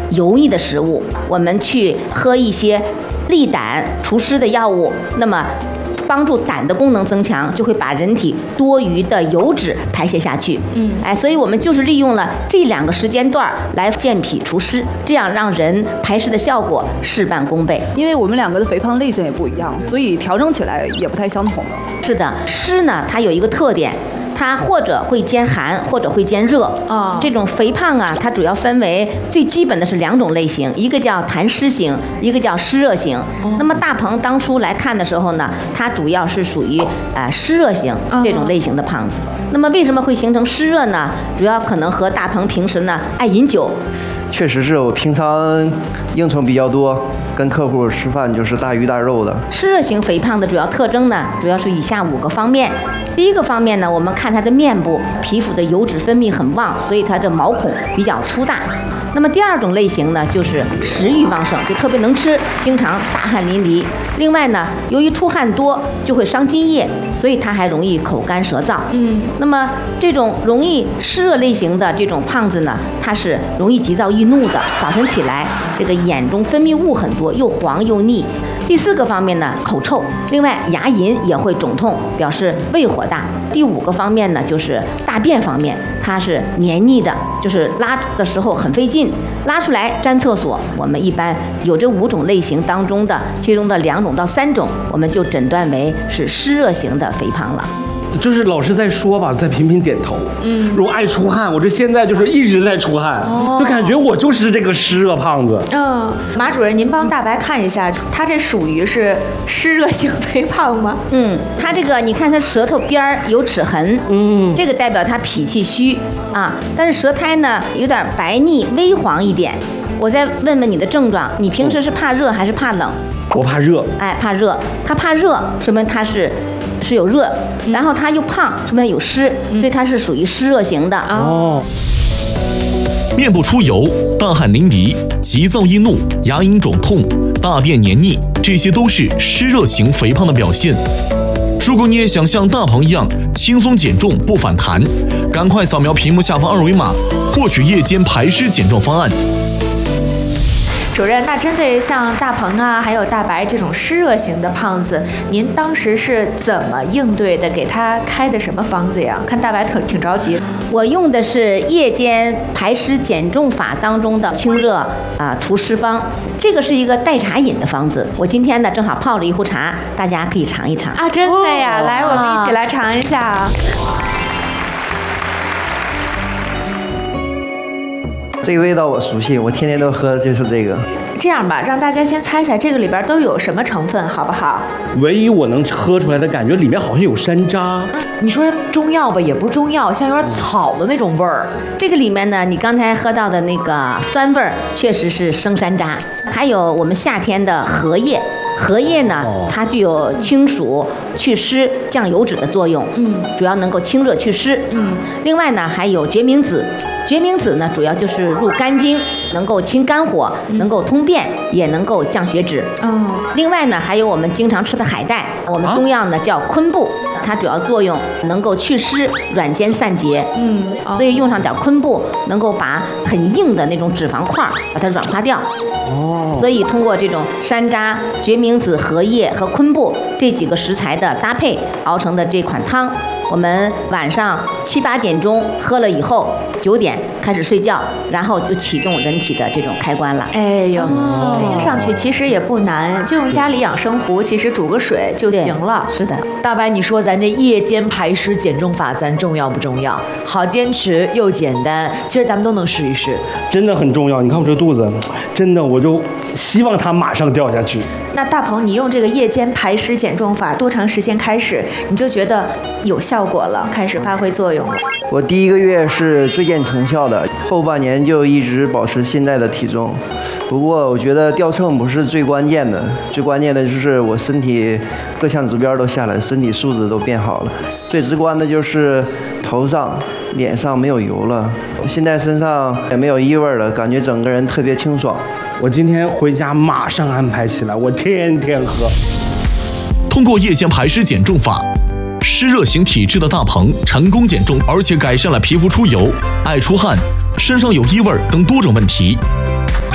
油腻的食物，我们去喝一些利胆除湿的药物，那么帮助胆的功能增强，就会把人体多余的油脂排泄下去。所以我们就是利用了这2个时间段来健脾除湿，这样让人排湿的效果事半功倍。 因为我们2个的肥胖类型也不一样，所以调整起来也不太相同了。 是的，湿呢，它有一个特点。它或者会兼寒，或者会兼热。这种肥胖啊，它主要分为最基本的是2种类型，一个叫痰湿型，一个叫湿热型。那么大鹏当初来看的时候呢，它主要是属于湿热型这种类型的胖子。那么为什么会形成湿热呢？主要可能和大鹏平时呢爱饮酒。 确实是我平常应酬比较多，跟客户吃饭就是大鱼大肉的。 湿热型肥胖的主要特征呢，主要是以下5个方面。第一个方面呢，我们看它的面部皮肤的油脂分泌很旺，所以它的毛孔比较粗大。那么第2种类型呢，就是食欲旺盛，就特别能吃，经常大汗淋漓。另外呢，由于出汗多就会伤津液，所以它还容易口干舌燥。那么这种容易湿热类型的这种胖子呢，它是容易急躁易怒的，早晨起来这个眼中分泌物很多，又黄又腻。第4个方面呢，口臭，另外牙龈也会肿痛，表示胃火大。第5个方面呢，就是大便方面，它是黏腻的，就是拉的时候很费劲，拉出来粘厕所。我们一般有这5种类型当中的其中的2种到3种，我们就诊断为是湿热型的肥胖了。 就是老师在说吧，在频频点头。如果爱出汗，我这现在就是一直在出汗，就感觉我就是这个湿热胖子。 马主任，您帮大白看一下，他这属于是湿热型肥胖吗？ 他这个你看他舌头边有齿痕，这个代表他脾气虚啊，但是舌苔呢有点白腻微黄一点。我再问问你的症状，你平时是怕热还是怕冷？ 我怕热。 怕热，他怕热，说明他是有热，然后他又胖，说明有湿，所以他是属于湿热型的。 面部出油、大汗淋漓、急躁易怒、牙龈肿痛、大便黏腻，这些都是湿热型肥胖的表现。如果你也想像大鹏一样轻松减重不反弹，赶快扫描屏幕下方2维码，获取夜间排湿减重方案。 主任，那针对像大鹏啊，还有大白这种湿热型的胖子，您当时是怎么应对的？给他开的什么方子呀？看大白挺着急。 我用的是夜间排湿减重法当中的清热除湿方，这个是一个代茶饮的方子。我今天呢正好泡了一壶茶，大家可以尝一尝。 真的呀？来，我们一起来尝一下。 这个味道我熟悉，我天天都喝的就是这个。 这样吧，让大家先猜猜这个里边都有什么成分，好不好？ 唯一我能喝出来的感觉，里面好像有山楂。 你说中药吧，也不是中药，像有点草的那种味儿。 这个里面呢，你刚才喝到的那个酸味儿，确实是生山楂，还有我们夏天的荷叶。荷叶呢，它具有清暑、祛湿、降油脂的作用，主要能够清热祛湿。另外呢，还有决明子。决明子呢，主要就是入肝经，能够清肝火，能够通便，也能够降血脂。另外呢，还有我们经常吃的海带，我们中药呢叫昆布，它主要作用能够祛湿、软坚散结。所以用上点昆布，能够把很硬的那种脂肪块把它软化掉。所以通过这种山楂、决明子、荷叶和昆布这几个食材的搭配熬成的这款汤，我们晚上7、8点钟喝了以后，9点开始睡觉，然后就启动人体的这种开关了。 听上去其实也不难，就用家里养生壶，其实煮个水就行了。 是的， 大白，你说咱这夜间排湿减重法，咱重要不重要？好坚持又简单，其实咱们都能试一试。 真的很重要。你看我这肚子，真的我就希望它马上掉下去。 那大鹏，你用这个夜间排湿减重法多长时间开始你就觉得有效果了，开始发挥作用了？ 我第1个月是最见成效的，后半年就一直保持现在的体重。不过我觉得掉秤不是最关键的，最关键的就是我身体各项指标都下来，身体素质都变好了。最直观的就是头上、脸上没有油了，现在身上也没有异味了，感觉整个人特别清爽。 我今天回家马上安排起来，我天天喝。 通过夜间排湿减重法，湿热型体质的大鹏成功减重，而且改善了皮肤出油、爱出汗、身上有异味等多种问题。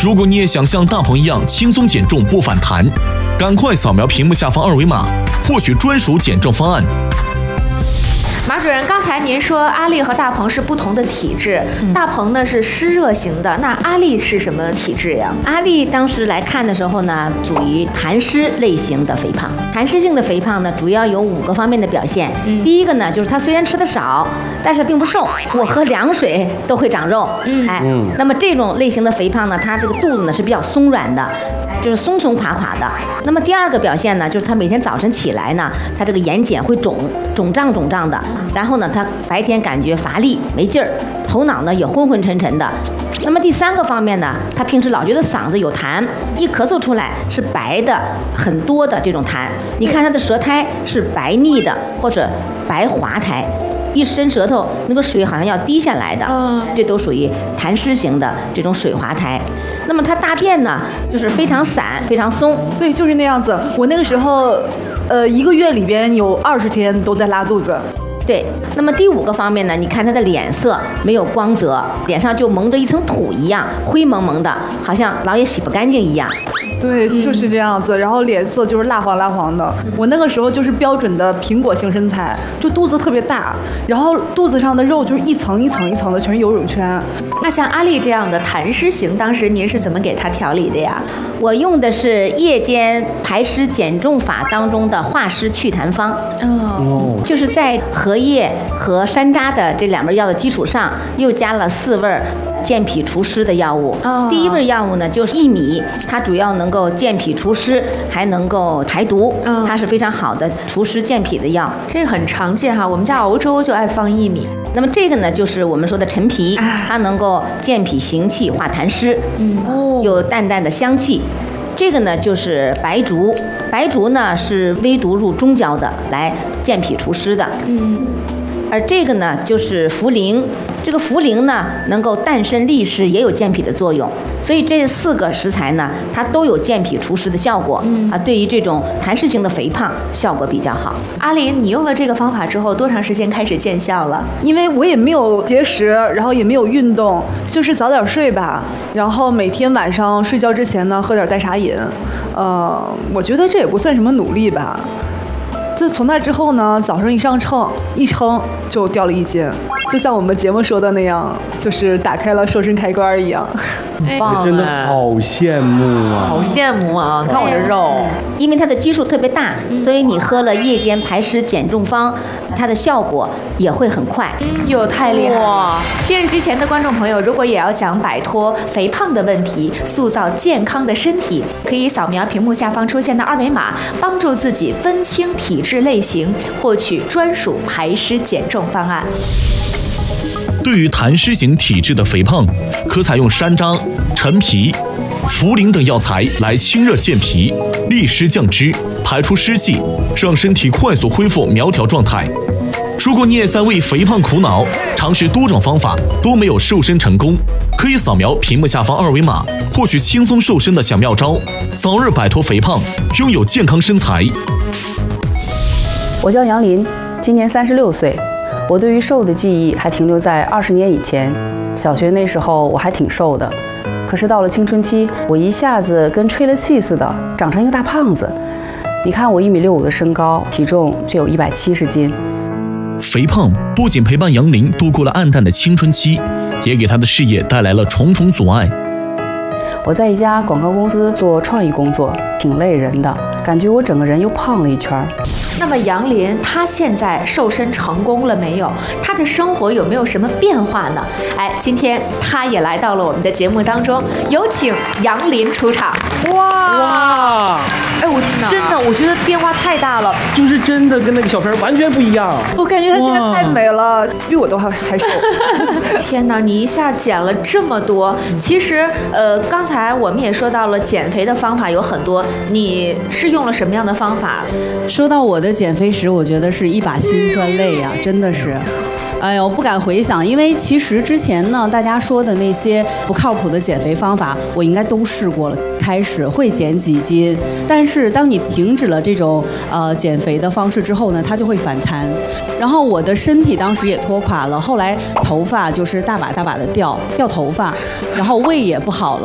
如果你也想像大鹏一样轻松减重不反弹，赶快扫描屏幕下方二维码，获取专属减重方案。 马主任，刚才您说阿丽和大鹏是不同的体质，大鹏呢是湿热型的，那阿丽是什么体质呀？ 阿丽当时来看的时候呢，属于痰湿类型的肥胖。痰湿性的肥胖呢，主要有5个方面的表现。第一个呢，就是她虽然吃的少，但是并不瘦，我喝凉水都会长肉。那么这种类型的肥胖呢，它这个肚子呢是比较松软的，就是松松垮垮的。那么第二个表现呢，就是她每天早晨起来呢，她这个眼睑会肿胀的，然后呢，她白天感觉乏力没劲儿，头脑呢也昏昏沉沉的。那么第3个方面呢，她平时老觉得嗓子有痰，一咳嗽出来是白的很多的这种痰。你看她的舌苔是白腻的或者白滑苔，一伸舌头那个水好像要滴下来的，这都属于痰湿型的这种水滑苔。那么她大便呢，就是非常散非常松。 对，就是那样子。我那个时候1个月里边有20天都在拉肚子。 对，那么第5个方面呢，你看她的脸色没有光泽，脸上就蒙着一层土一样，灰蒙蒙的，好像老也洗不干净一样。 对，就是这样子。然后脸色就是蜡黄的。我那个时候就是标准的苹果型身材，就肚子特别大，然后肚子上的肉就是一层一层的，全是游泳圈。 那像阿丽这样的痰湿型，当时您是怎么给她调理的呀？ 我用的是夜间排湿减重法当中的化湿祛痰方。就是在荷叶和山楂的这2味药的基础上，又加了4味健脾除湿的药物。第1味药物呢就是薏米，它主要能够健脾除湿，还能够排毒，它是非常好的除湿健脾的药。 这个很常见哈，我们家熬粥就爱放薏米。 那么这个呢，就是我们说的陈皮，它能够健脾行气、化痰湿，有淡淡的香气。这个呢就是白术，白术呢是微毒入中焦的，来健脾除湿的。而这个呢就是茯苓，这个茯苓呢能够淡参利湿，也有健脾的作用。所以这4个食材呢，它都有健脾除湿的效果。对于这种痰湿型的肥胖效果比较好。 阿林，你用了这个方法之后，多长时间开始见效了？ 因为我也没有节食，然后也没有运动，就是早点睡吧，然后每天晚上睡觉之前呢喝点代茶饮。我觉得这也不算什么努力吧。就从那之后呢，早上一上秤一称就掉了1斤，就像我们节目说的那样，就是打开了瘦身开关一样。 真的好羡慕啊！ 好羡慕啊！你看我这肉， 因为它的基数特别大，所以你喝了夜间排湿减重方，它的效果也会很快。 哟，太厉害了！电视机前的观众朋友，如果也要想摆脱肥胖的问题，塑造健康的身体，可以扫描屏幕下方出现的2维码，帮助自己分清体质类型，获取专属排湿减重方案。 对于痰湿型体质的肥胖，可采用山楂、陈皮、茯苓等药材来清热健脾、利湿降脂、排出湿气，让身体快速恢复苗条状态。如果你也在为肥胖苦恼，尝试多种方法都没有瘦身成功，可以扫描屏幕下方2维码，获取轻松瘦身的小妙招，早日摆脱肥胖，拥有健康身材。 我叫杨林，今年36岁。我对于瘦的记忆还停留在20年以前，小学那时候我还挺瘦的，可是到了青春期，我一下子跟吹了气似的，长成一个大胖子。你看我1.65米的身高，体重却有170斤。 肥胖不仅陪伴杨林度过了暗淡的青春期，也给他的事业带来了重重阻碍。 我在一家广告公司做创意工作，挺累人的，感觉我整个人又胖了一圈。 那么杨林他现在瘦身成功了没有？他的生活有没有什么变化呢？今天他也来到了我们的节目当中，有请杨林出场。 哇！ 我觉得变化太大了， 就是真的跟那个小片完全不一样。 我感觉她现在太美了，比我都还瘦。 天哪，你一下减了这么多。其实刚才我们也说到了减肥的方法有很多，你是用了什么样的方法？ 说到我的减肥史，我觉得是一把辛酸泪呀，真的是。哎呦，不敢回想，因为其实之前呢，大家说的那些不靠谱的减肥方法，我应该都试过了。开始会减几斤，但是当你停止了这种减肥的方式之后呢，它就会反弹。然后我的身体当时也拖垮了，后来头发就是大把大把的掉头发，然后胃也不好了。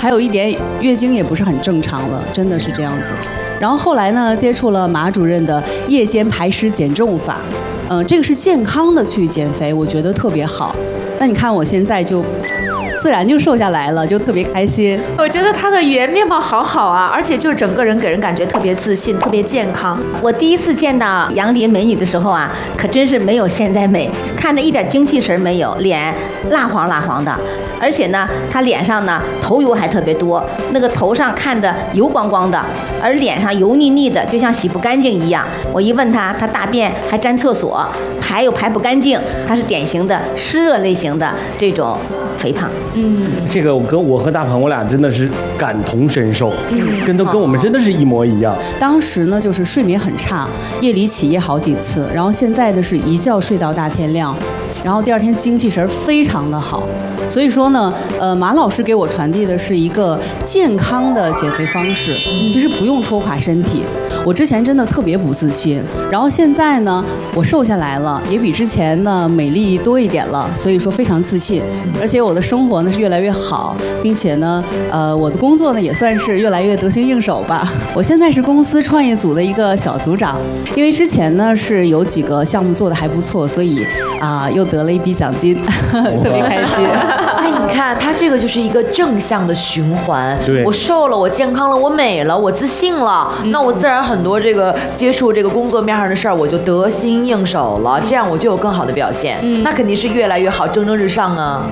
还有一点月经也不是很正常了，真的是这样子。然后后来呢，接触了马主任的夜间排湿减重法，这个是健康的去减肥，我觉得特别好。那你看我现在就自然就瘦下来了，就特别开心。 我觉得她的语言面貌好好啊，而且就是整个人给人感觉特别自信，特别健康。 我第一次见到杨林美女的时候啊，可真是没有现在美，看着一点精气神没有，脸蜡黄蜡黄的。而且呢，她脸上呢头油还特别多，那个头上看着油光光的，而脸上油腻腻的，就像洗不干净一样。我一问她，她大便还沾厕所，排又排不干净，她是典型的湿热类型的这种肥胖。 这个我和大鹏我俩真的是感同身受，跟我们真的是一模一样。 当时呢就是睡眠很差，夜里起夜好几次，然后现在的是一觉睡到大天亮，然后第二天精气神非常的好。所以说呢，马老师给我传递的是一个健康的减肥方式，其实不用拖垮身体。我之前真的特别不自信，然后现在呢，我瘦下来了，也比之前呢美丽多一点了，所以说非常自信。而且我的生活呢是越来越好，并且呢，我的工作呢也算是越来越得心应手吧。我现在是公司创业组的一个小组长，因为之前呢是有几个项目做得还不错，所以又得了一笔奖金，特别开心。 哎，你看，它这个就是一个正向的循环。 对， 我瘦了，我健康了，我美了，我自信了，那我自然很多这个接触这个工作面上的事儿，我就得心应手了，这样我就有更好的表现。那肯定是越来越好，蒸蒸日上啊。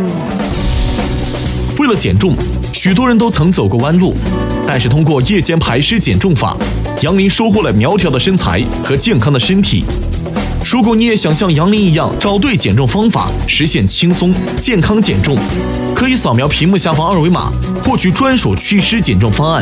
为了减重，许多人都曾走过弯路，但是通过夜间排湿减重法，杨林收获了苗条的身材和健康的身体。如果你也想像杨林一样找对减重方法，实现轻松健康减重，可以扫描屏幕下方二维码，获取专属祛湿减重方案。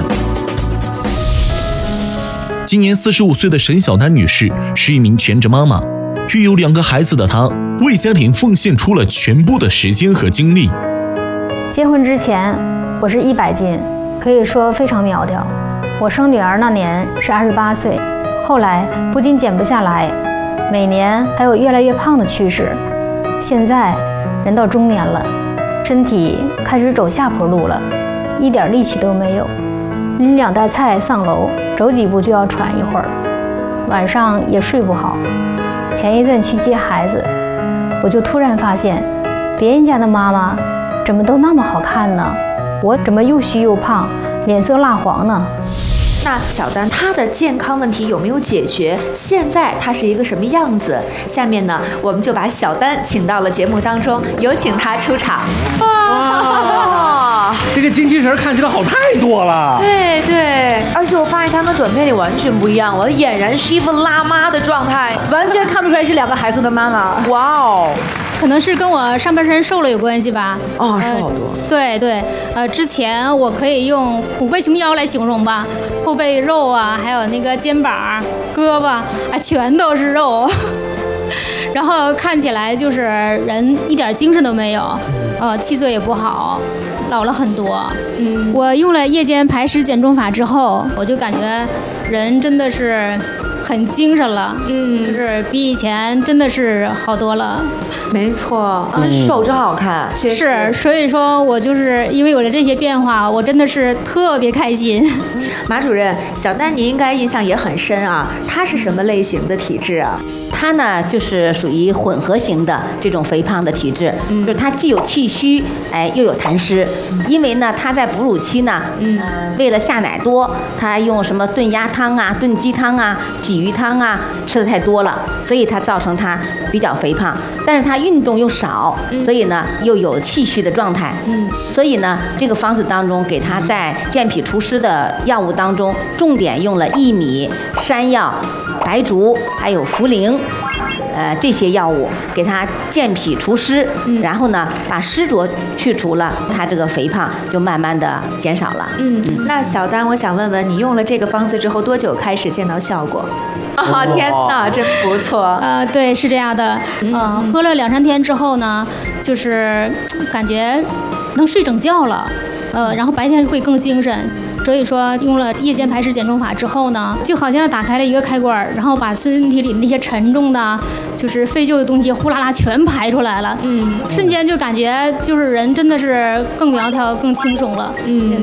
今年45岁的沈小丹女士是一名全职妈妈，育有2个孩子的她，为家庭奉献出了全部的时间和精力。 结婚之前，我是100斤，可以说非常苗条。我生女儿那年是28岁，后来不仅减不下来，每年还有越来越胖的趋势。现在人到中年了，身体开始走下坡路了，一点力气都没有。拎2袋菜上楼，走几步就要喘一会儿，晚上也睡不好。前一阵去接孩子，我就突然发现，别人家的妈妈怎么都那么好看呢？我怎么又虚又胖，脸色蜡黄呢？ 那小丹她的健康问题有没有解决？现在她是一个什么样子？下面呢，我们就把小丹请到了节目当中，有请她出场。 哇， 这个精气神看起来好太多了。 对对，而且我发现她跟短片里完全不一样，我俨然是一副辣妈的状态， 完全看不出来是2个孩子的妈妈。 哇哦！ 可能是跟我上半身瘦了有关系吧。 瘦好多。 对对，之前我可以用虎背熊腰来形容吧，后背肉啊，还有那个肩膀、胳膊啊，全都是肉，然后看起来就是人一点精神都没有，气色也不好，老了很多。我用了夜间排湿减重法之后，我就感觉人真的是很精神了，就是比以前真的是好多了。 没错，真瘦真好看， 是，所以说我就是因为有了这些变化，我真的是特别开心。 马主任，小丹你应该印象也很深啊，她是什么类型的体质啊？ 她呢就是属于混合型的这种肥胖的体质，就是她既有气虚，又有痰湿。因为呢她在哺乳期呢，为了下奶多，她用什么炖鸭汤啊、炖鸡汤啊、鲫鱼汤啊吃的太多了，所以她造成她比较肥胖。但是她运动又少，所以呢又有气虚的状态。所以呢这个方子当中给她在健脾除湿的药物当中，重点用了薏米、山药、白术还有茯苓。这些药物给它健脾除湿，然后呢把湿浊去除了，它这个肥胖就慢慢的减少了。 那小丹，我想问问你用了这个方子之后多久开始见到效果？天哪，真不错。 对，是这样的。喝了2-3天之后呢，就是感觉能睡整觉了。 然后白天会更精神。所以说用了夜间排湿减重法之后呢，就好像打开了一个开关，然后把身体里那些沉重的，就是废旧的东西呼啦啦全排出来了，瞬间就感觉就是人真的是更苗条、更轻松了，